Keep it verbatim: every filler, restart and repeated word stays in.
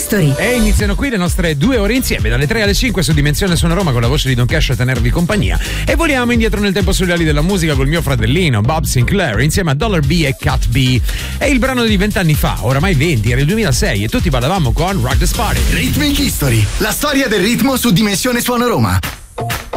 History. E iniziano qui le nostre due ore insieme, dalle tre alle cinque su Dimensione Suona Roma, con la voce di Don Cash a tenervi compagnia. E voliamo indietro nel tempo sulle ali della musica col mio fratellino Bob Sinclair insieme a Dollar B e Cat B. È il brano di vent'anni fa, oramai venti, era il duemilasei e tutti ballavamo con Rock This Party. Rhythmic History, la storia del ritmo su Dimensione Suona Roma.